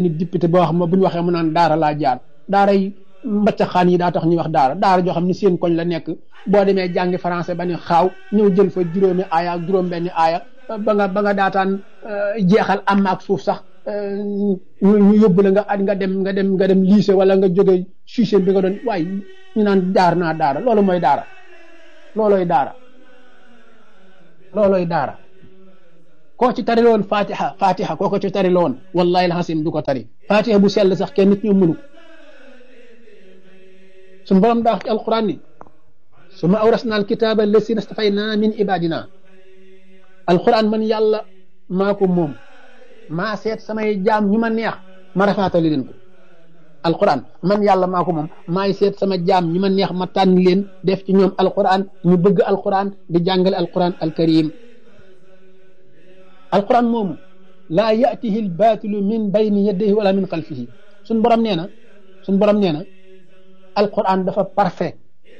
nit député boo xam ne bu ñu waxee mu naan daara laa jaar daara yi mbacca xaan yi daa tax ñuy wax daara joo xam ne seen koñ la nekk boo demee jàngi français ba ni xaaw ñëw jël fa juróomi aaya ak juróom-benni aaya ba nga daataan jeexal am ak suuf sax ñu yóbbu la nga dem lycée wala nga jóge suisé bi nga doon waaye ñu naan jaar naa daara loolu mooy daara loolooy daara koo ci tari loon fatiha koo ko ci tari loon wallahi alhasim du ko tari fatiha bu sell sax kenn nit ñoom mënu suñu borom daa wax ci alquran ni summa awrasna alkitaba allasina stafayna min ibadina alquran man yàlla maa ko moom maa seet samay jaam ñu ma neex ma rafaatali leen ko alquran man yàlla maa ko moom maay seet sama jaam ñu ma neex ma tànn leen def ci ñoom alquran ñu bëgg alquran di jàngale alquran alkarim alquran moomu laa yatihi albaatilu min bayni yadayhi wala min xalfihi suñ borom nee na alquran dafa parfait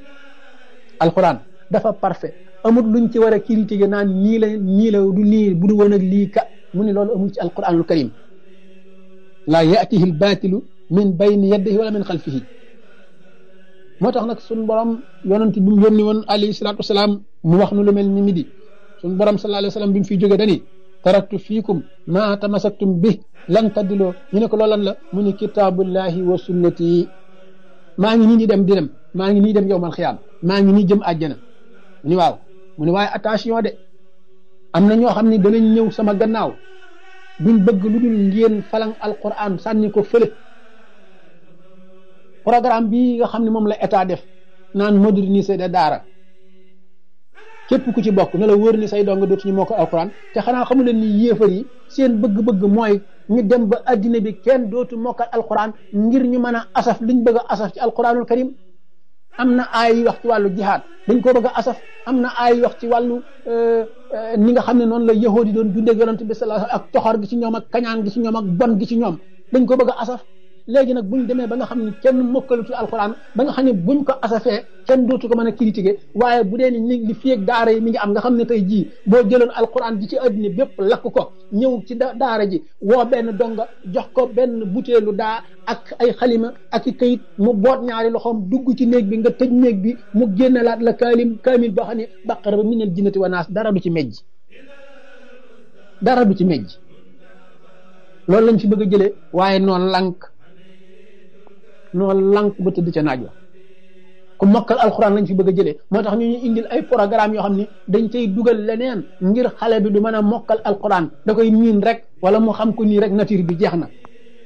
amul luñ ci war a critiquer naan nii la du nii bu du woon ak lii ka mu ni loolu amul ci alquranul karim laa yatihi albaatilu min bayni yadayhi wala min xalfihi moo tax nag suñ borom yonent bi mu yónni woon alayhi salaatu wasalaam mu wax nu lu mel ni midi suñ borom sallallahu alayhi wa sallam bi mu fiy jóge dani taraktu fiikum ma tamasaktum bi lan taddiloo ñu ne ko loolan la mu ni kitaabullahi wa sunnati maa ngi nii di dem maa ngi nii dem yowmal xiyaam maa ngi nii jëm àjjana mu ni waaw mu ni waaye attention de am na ñoo xam ne danañ ñëw sama gannaaw duñ bëgg lu dul ngeen falang alquran sànni ko fële programme bii nga xam ne moom la état def naan moderniser de daara képp ku ci bokk na la wóor ni say dong dootuñu moo ko alquran te xanaa xamu leen ni yéefar yi seen bëgg-bëgg mooy ñu dem ba addina bi kenn dootu mokkal alquran ngir ñu mën a asaf liñ bëgg a asaf ci alquranul karim am na ay wax ci wàllu jihaad dañ ko bëgg a asaf am na ay wax ci wàllu ni nga xam ne noonu la yahood yi doon dundee yonent bi sallallahu alayhi wasallam ak toxor gi ci ñoom ak kañaan gi ci ñoom ak bon gi ci ñoom dañ ko bëgg a asaf léegi nag buñ demee ba nga xam ne kenn mokkalu ci alquran ba nga xam ne buñ ko asafee kenn dootu ko mën a critiquer waaye bu dee ni li fii ak daara yi mi ngi am nga xam ne tey jii boo jëloon alquran ji ci addina bépp lakk ko ñëw ci daara ji woo benn donga jox ko benn butéelu daa ak ay xalima ak i kayit mu boot ñaari loxoom dugg ci néeg bi nga tëj néeg bi mu génnalaat la kaamil boo xam ne baqara ba minal jinnati wa naas dara du ci mejj loolu lañ fi bëgg a jëlee waaye noonu lank ba tëdd ca naaj wa ku mokkal alxuraan lañ fi bëgg a jëlee moo tax ñu indil ay programme yoo xam ni dañ cay dugal leneen ngir xale bi du mën a mokkal alxuraan da koy miin rek wala mu xam ko nii rek nature bi jeex na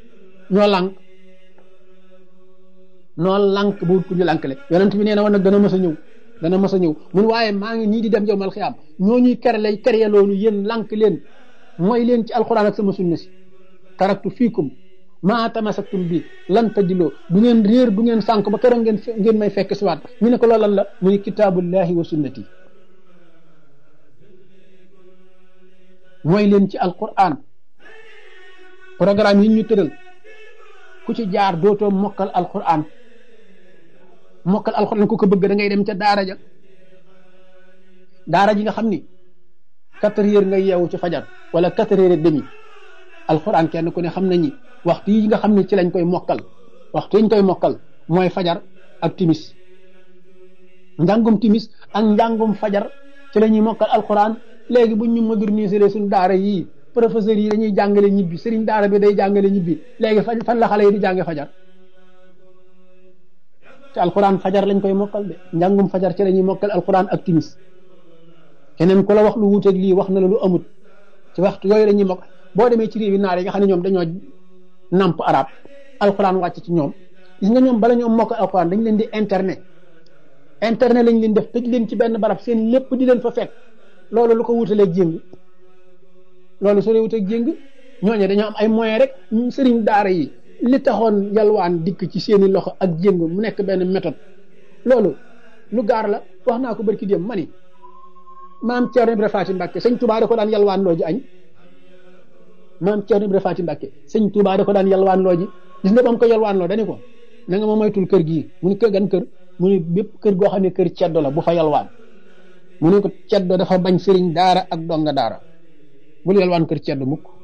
ñoo lank bu wut ku ñu lankale yonent bi nee na woon nag dana mës a ñëw mun waaye maa ngi nii di dem yawmal xiyaam ñoo ñuy kere loolu yéen lank leen mooy leen ci alxuraan ak sama sunna si taraktu fiikum maa tamasaktum bi lan tadiloo du ngeen réer du ngeen sànk ba keroog ngeen may fekk si waat ñu ne ko loolu lan la muy kitaabullahi wa sunnati mooy leen ci alquran programme yi ñu tëral ku ci jaar dootoo mokkal alquran ku ko bëgg da ngay dem ca daara ji nga xam ni 4 heures nga yeewu ci fajar wala 4 heures et demi alquran kenn ku ne xam nañi waxtu yi nga xam ne ci lañ koy mokkal waxtu yi ñu koy mokkal mooy fajar ak timis njàngum timis ak njàngum fajar ci la ñuy mokkal alquran léegi buñ ñu moderniser suñu daara yii professeurs yi dañuy jàngale ñibbi sëriñ daara bi day jàngale ñibbi léegi fan la xale yi di jànge fajar te alquran fajar lañ koy mokkal de njàngum fajar ci la ñuy mokkal alquran ak timis keneen ku la wax lu wuuteeg lii wax na la lu amut ci waxtu yooyu la ñuy mokk boo demee ci réew yi naar yi nga xam ne ñoom dañoo namp arab alquran wàcc ci ñoom gis nga ñoom bala ñoom mokkal alquran dañ leen di internet lañ leen def tëj leen ci benn barab seen lépp di leen fa fekk loolu lu ko wutaleeg jéng loolu soo wutaleeg jéng ñooñu dañoo am ay moyens rek sëriñ daara yi li taxoon yalwaan dikk ci seeni loxo ak jéng mu nekk benn méthode loolu lu gaar la wax naa ko barki dem ma ni maam Thierno Ibrahima Faty Mbacke sëñ Touba da ko daan yalwaan loo ji añ maam Thierno Ibrahima Faty Mbacke sëñ Touba da ko daan yalwaan loo ji gis nga ba mu ko yalwaan loo dañu ko na nga ma moytul kër gii mu ni kër gan kër mu ni bépp kër goo xam ne kër ceddo la bu fa yalwaan mu ne ko ceddo dafa bañ sëriñ daara ak donga daara bul yalwaan kër ceddo mukk